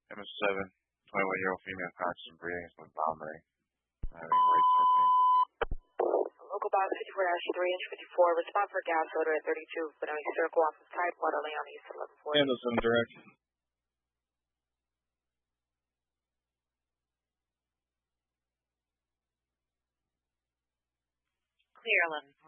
MS7, 21-year-old female conscious and breathing is with vomiting. Having weight surfing. Local box 54-3 inch 54. Respond for gas odor at 32. Benoni Circle off of Tidewater Lane on East 1140. Anderson direct. Clearland,